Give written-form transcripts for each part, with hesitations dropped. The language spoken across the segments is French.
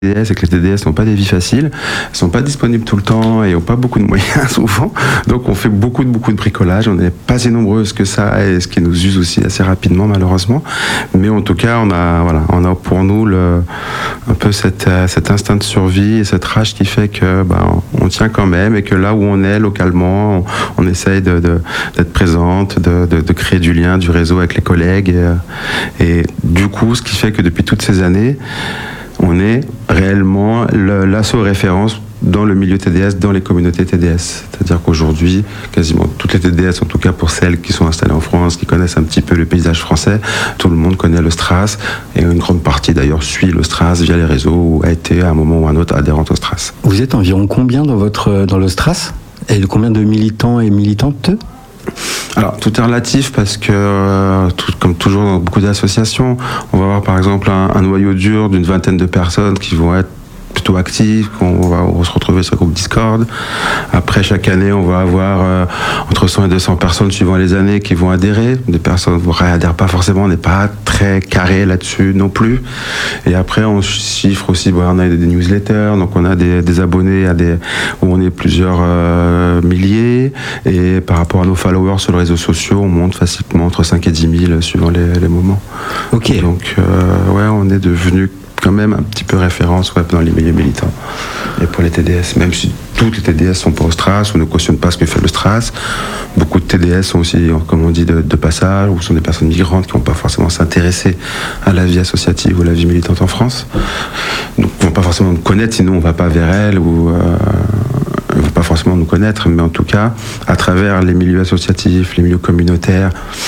TDS et que les TDS n'ont pas des vies faciles, ne sont pas disponibles tout le temps et n'ont pas beaucoup de moyens souvent. Donc on fait beaucoup de bricolage. On n'est pas si nombreuses que ça et ce qui nous use aussi assez rapidement malheureusement. Mais en tout cas, on a pour nous un peu cet instinct de survie et cette rage qui fait que on tient quand même et que là où on est localement, on essaye d'être présente, de créer du lien, du réseau avec les collègues et du coup, ce qui fait que depuis toutes ces années, on est réellement l'asso référence dans le milieu TDS, dans les communautés TDS. C'est-à-dire qu'aujourd'hui, quasiment toutes les TDS, en tout cas pour celles qui sont installées en France, qui connaissent un petit peu le paysage français, tout le monde connaît le STRAS, et une grande partie d'ailleurs suit le STRAS via les réseaux ou a été à un moment ou à un autre adhérente au STRAS. Vous êtes environ combien dans le STRAS ? Et combien de militants et militantes ? Alors, tout est relatif parce que, comme toujours dans beaucoup d'associations, on va avoir par exemple un noyau dur d'une vingtaine de personnes qui vont être plutôt actifs, on va se retrouver sur le groupe Discord. Après, chaque année, on va avoir entre 100 et 200 personnes suivant les années qui vont adhérer. Des personnes ne réadhèrent pas forcément, on n'est pas très carré là-dessus non plus. Et après, on chiffre aussi, on a des newsletters, donc on a des abonnés où on est plusieurs milliers. Et par rapport à nos followers sur les réseaux sociaux, on monte facilement entre 5 et 10 000 suivant les moments. Ok. Donc, on est devenu quand même un petit peu référence dans les milieux militants. Et pour les TDS, même si toutes les TDS sont pas au STRAS ou ne cautionnent pas ce que fait le STRAS, beaucoup de TDS sont aussi, comme on dit, de passage, ou sont des personnes migrantes qui ne vont pas forcément s'intéresser à la vie associative ou à la vie militante en France. Donc, ils ne vont pas forcément nous connaître, sinon on ne va pas vers elles ou ils ne vont pas forcément nous connaître, mais en tout cas, à travers les milieux associatifs, les milieux communautaires,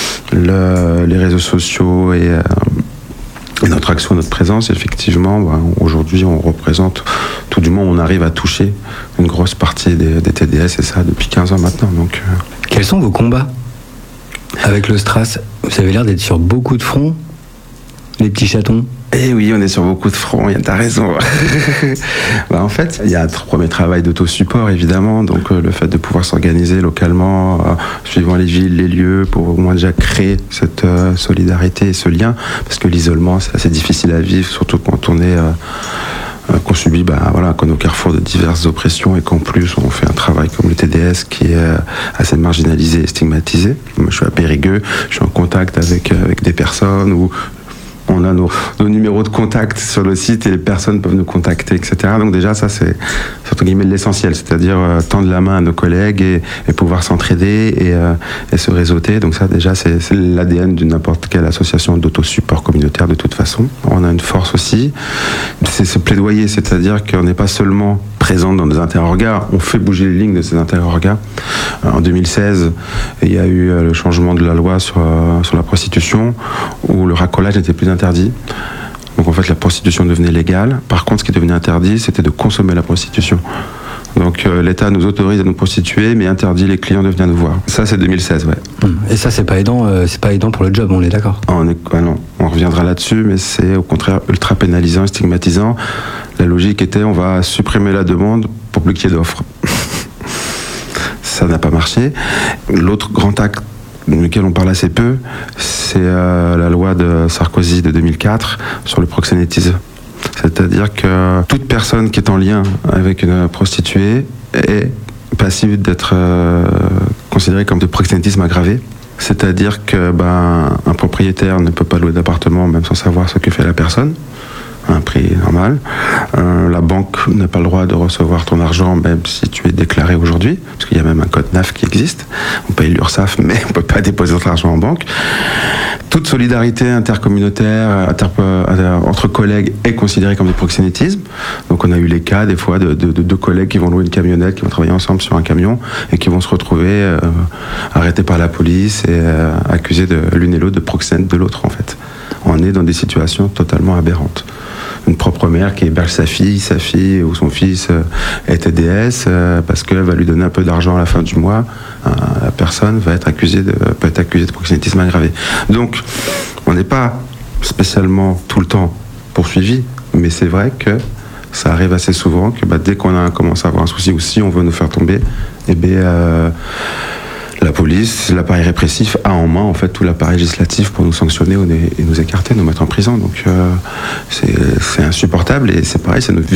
les réseaux sociaux et notre action, notre présence, effectivement, aujourd'hui, on représente, tout du moins, on arrive à toucher une grosse partie des TDS, et ça depuis 15 ans maintenant. Donc, Quels sont vos combats avec le STRAS ? Vous avez l'air d'être sur beaucoup de fronts, les petits chatons. Eh oui, on est sur beaucoup de fronts, t'as raison. En fait, il y a un premier travail d'autosupport, évidemment, donc le fait de pouvoir s'organiser localement, suivant les villes, les lieux, pour au moins déjà créer cette solidarité et ce lien, parce que l'isolement, c'est assez difficile à vivre, surtout quand on est... qu'on subit qu'on est au carrefour de diverses oppressions et qu'en plus on fait un travail comme le TDS qui est assez marginalisé et stigmatisé. Moi, je suis à Périgueux, je suis en contact avec des personnes où on a nos numéros de contact sur le site et les personnes peuvent nous contacter, etc. Donc déjà, ça, c'est entre guillemets l'essentiel, c'est-à-dire tendre la main à nos collègues et pouvoir s'entraider et se réseauter. Donc ça, déjà, c'est l'ADN de n'importe quelle association d'autosupport communautaire de toute façon. On a une force aussi, c'est ce plaidoyer, c'est-à-dire qu'on n'est pas seulement présent dans des interorgas, on fait bouger les lignes de ces interorgas. En 2016, il y a eu le changement de la loi sur la prostitution, où le racolage n'était plus interdit. Donc en fait, la prostitution devenait légale. Par contre, ce qui devenait interdit, c'était de consommer la prostitution. Donc l'État nous autorise à nous prostituer, mais interdit les clients de venir nous voir. Ça, c'est 2016, ouais. Et ça, c'est pas aidant pour le job, on est d'accord ? Non, on reviendra là-dessus, mais c'est au contraire ultra pénalisant et stigmatisant. La logique était, on va supprimer la demande pour plus qu'il y ait d'offres. Ça n'a pas marché. L'autre grand acte duquel on parle assez peu, c'est la loi de Sarkozy de 2004 sur le proxénétisme. C'est-à-dire que toute personne qui est en lien avec une prostituée est passible d'être considérée comme de proxénétisme aggravé. C'est-à-dire que un propriétaire ne peut pas louer d'appartement même sans savoir ce que fait la personne, à un prix normal. La banque n'a pas le droit de recevoir ton argent même si tu es déclaré aujourd'hui, parce qu'il y a même un code NAF qui existe. On paye l'URSSAF, mais on ne peut pas déposer notre argent en banque. Toute solidarité intercommunautaire, entre collègues est considérée comme du proxénétisme. Donc on a eu les cas des fois de deux collègues qui vont louer une camionnette, qui vont travailler ensemble sur un camion et qui vont se retrouver arrêtés par la police et accusés l'une et l'autre de proxénète de l'autre en fait. On est dans des situations totalement aberrantes. Une propre mère qui héberge sa fille ou son fils est TDS parce qu'elle va lui donner un peu d'argent à la fin du mois, la personne peut être accusée de proxénétisme aggravé. Donc, on n'est pas spécialement tout le temps poursuivi, mais c'est vrai que ça arrive assez souvent que dès qu'on commence à avoir un souci ou si on veut nous faire tomber, la police, l'appareil répressif a en main en fait tout l'appareil législatif pour nous sanctionner et nous écarter, nous mettre en prison. Donc c'est insupportable et c'est pareil, c'est notre